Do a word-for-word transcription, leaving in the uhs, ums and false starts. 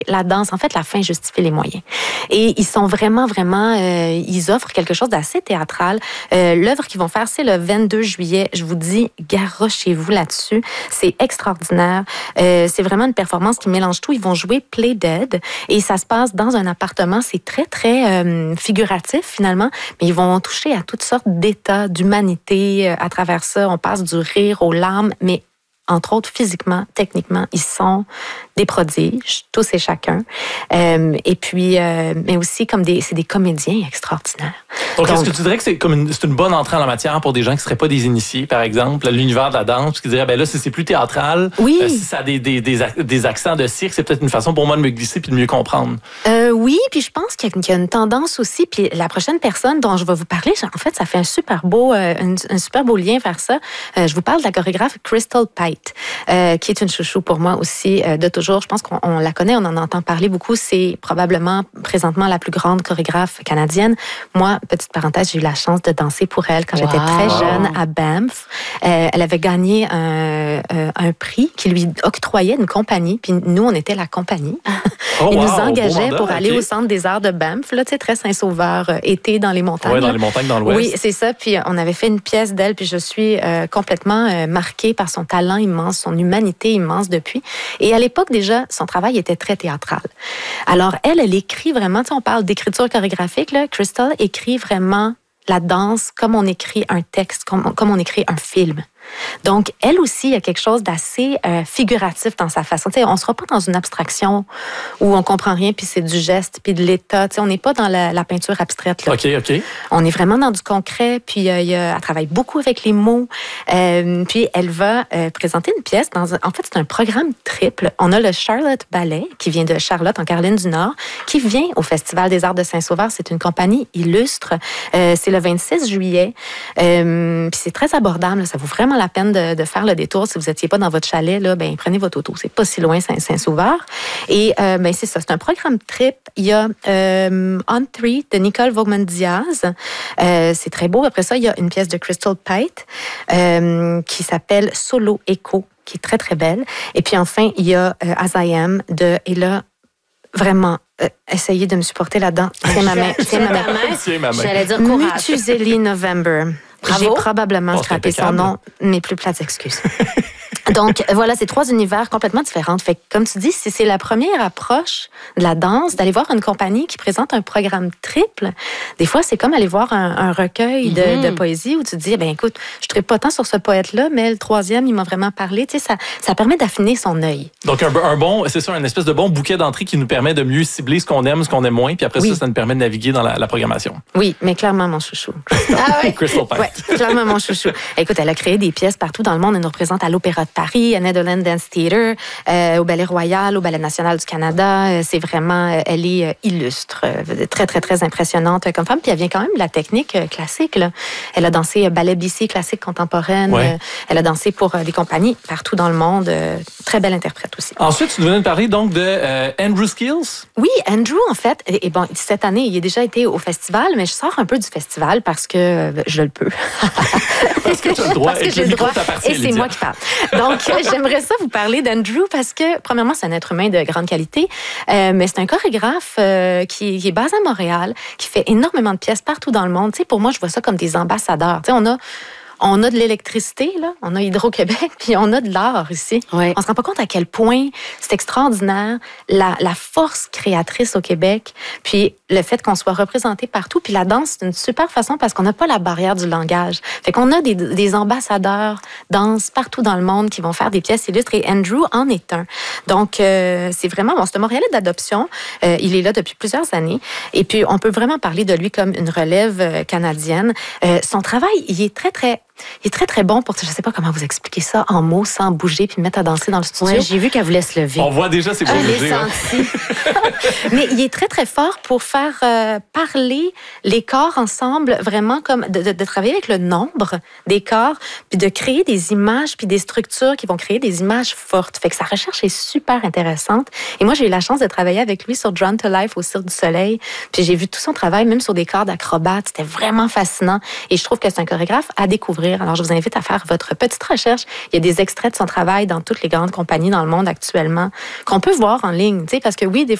la danse, en fait, la fin justifie les moyens. Et ils sont vraiment, vraiment, euh, ils offrent quelque chose d'assez théâtral. Euh, l'œuvre qu'ils vont faire, c'est le vingt-deux juillet. Je vous dis, garochez-vous là-dessus. C'est extraordinaire. Euh, c'est vraiment une performance qui mélange tout. Ils vont jouer Play Dead et ça se passe dans un appartement. C'est très, très euh, figuratif, finalement, mais ils vont toucher à toutes sortes d'états, d'humanité. À travers ça, on passe du rire aux larmes, mais entre autres, physiquement, techniquement, ils sont des prodiges, tous et chacun. Euh, et puis, euh, mais aussi comme des, c'est des comédiens extraordinaires. Donc, Donc est-ce que tu dirais que c'est comme une, c'est une bonne entrée en la matière pour des gens qui ne seraient pas des initiés, par exemple, à l'univers de la danse, qui diraient, ben là, si c'est plus théâtral, oui. euh, si ça a des, des, des, des accents de cirque, c'est peut-être une façon pour moi de me glisser puis de mieux comprendre. Euh, oui, puis je pense qu'il y a une tendance aussi, puis la prochaine personne dont je vais vous parler, en fait, ça fait un super beau, euh, un, un super beau lien vers ça. Euh, je vous parle de la chorégraphe Crystal Pite, euh, qui est une chouchou pour moi aussi euh, de toujours. Je pense qu'on on la connaît, on en entend parler beaucoup. C'est probablement présentement la plus grande chorégraphe canadienne. Moi, petite parenthèse, j'ai eu la chance de danser pour elle quand wow. j'étais très jeune à Banff. Euh, elle avait gagné un, euh, un prix qui lui octroyait une compagnie, puis nous, on était la compagnie. Oh, Il wow, nous engageait mandat, pour aller okay. au Centre des arts de Banff, là, tu sais, très Saint-Sauveur, euh, été dans les montagnes. Oui, dans les montagnes, dans l'Ouest. Oui, c'est ça. Puis on avait fait une pièce d'elle, puis je suis euh, complètement euh, marquée par son talent immense, son humanité immense depuis. Et à l'époque, déjà, son travail était très théâtral. Alors, elle, elle écrit vraiment, tu sais, on parle d'écriture chorégraphique, là. Crystal écrit vraiment la danse comme on écrit un texte, comme, comme on écrit un film. Donc, elle aussi, il y a quelque chose d'assez euh, figuratif dans sa façon. T'sais, on ne sera pas dans une abstraction où on comprend rien, puis c'est du geste, puis de l'état. T'sais, on n'est pas dans la, la peinture abstraite. Là. OK, OK. On est vraiment dans du concret, puis euh, y a, elle travaille beaucoup avec les mots. Euh, puis elle va euh, présenter une pièce. Dans un, en fait, c'est un programme triple. On a le Charlotte Ballet, qui vient de Charlotte, en Caroline du Nord, qui vient au Festival des arts de Saint-Sauveur. C'est une compagnie illustre. Euh, c'est le vingt-six juillet. Euh, puis c'est très abordable. Là. Ça vaut vraiment la peine de, de faire le détour. Si vous n'étiez pas dans votre chalet, là, ben, prenez votre auto. C'est pas si loin, Saint-Sauveur. Et euh, ben, c'est ça, c'est un programme trip. Il y a euh, On Three de Nicole Vaugman-Diaz. Euh, c'est très beau. Après ça, il y a une pièce de Crystal Pite euh, qui s'appelle Solo Echo, qui est très, très belle. Et puis enfin, il y a euh, As I Am de... Et là, vraiment, euh, essayez de me supporter là-dedans. Tiens ma main. Tiens ma main. Tiens ma main. J'allais dire courage. Mutuzeli November. Bravo. J'ai probablement oh, scrappé son nom, mes plus plates excuses. Donc, voilà, c'est trois univers complètement différents. Fait que, comme tu dis, c'est, c'est la première approche de la danse, d'aller voir une compagnie qui présente un programme triple. Des fois, c'est comme aller voir un, un recueil de, mm-hmm. de poésie où tu te dis, ben écoute, je ne tripe pas tant sur ce poète-là, mais le troisième, il m'a vraiment parlé. Tu sais, ça, ça permet d'affiner son œil. Donc, un, un bon, c'est ça, un espèce de bon bouquet d'entrée qui nous permet de mieux cibler ce qu'on aime, ce qu'on aime moins, puis après oui. ça, ça nous permet de naviguer dans la, la programmation. Oui, mais clairement, mon chouchou. Ah oui? Crystal Pite. Oui, clairement, mon chouchou. Écoute, elle a créé des pièces partout dans le monde. Elle nous représente à l'Opéra de Paris, à Netherlands Dance Theatre, euh, au Ballet Royal, au Ballet National du Canada. Euh, c'est vraiment, euh, elle est euh, illustre, euh, très, très, très impressionnante euh, comme femme. Puis elle vient quand même de la technique euh, classique. Là. Elle a dansé euh, ballet B C, classique contemporaine. Ouais. Euh, elle a dansé pour euh, des compagnies partout dans le monde. Euh, très belle interprète aussi. Ensuite, tu venais de parler donc de euh, Andrew Skills. Oui, Andrew, en fait, et, et bon, cette année, il a déjà été au festival, mais je sors un peu du festival parce que euh, je le peux. Parce que tu as le droit, parce que et j'ai le droit, et c'est Lydia. moi qui parle. Donc, j'aimerais ça vous parler d'Andrew parce que, premièrement, c'est un être humain de grande qualité, euh, mais c'est un chorégraphe euh, qui, qui est basé à Montréal, qui fait énormément de pièces partout dans le monde. Tu sais, pour moi, je vois ça comme des ambassadeurs. Tu sais, on a On a de l'électricité, là, on a Hydro-Québec, puis on a de l'art ici. Oui. On se rend pas compte à quel point c'est extraordinaire, la, la force créatrice au Québec, puis le fait qu'on soit représenté partout. Puis la danse, c'est une super façon parce qu'on n'a pas la barrière du langage. Fait qu'on a des, des ambassadeurs danse partout dans le monde qui vont faire des pièces illustres, et Andrew en est un. Donc, euh, c'est vraiment, bon, c'est un Montréalais d'adoption. Euh, il est là depuis plusieurs années. Et puis, on peut vraiment parler de lui comme une relève euh, canadienne. Euh, son travail, il est très, très Il est très, très bon pour... Je ne sais pas comment vous expliquer ça en mots, sans bouger, puis me mettre à danser dans le studio. Oui, j'ai vu qu'elle voulait se lever. On voit déjà ses beaux bouger. Mais il est très, très fort pour faire euh, parler les corps ensemble, vraiment comme de, de, de travailler avec le nombre des corps, puis de créer des images, puis des structures qui vont créer des images fortes. Fait que sa recherche est super intéressante. Et moi, j'ai eu la chance de travailler avec lui sur Drawn to Life au Cirque du Soleil. Puis j'ai vu tout son travail, même sur des corps d'acrobates. C'était vraiment fascinant. Et je trouve que c'est un chorégraphe à découvrir. découvrir. Alors, je vous invite à faire votre petite recherche. Il y a des extraits de son travail dans toutes les grandes compagnies dans le monde actuellement qu'on peut voir en ligne, tu sais, parce que oui, des